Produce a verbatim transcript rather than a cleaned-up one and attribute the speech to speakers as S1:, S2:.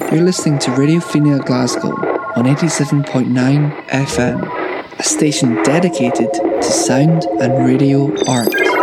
S1: You're listening to Radio Fina Glasgow on eighty-seven point nine F M, a station dedicated to sound and radio art.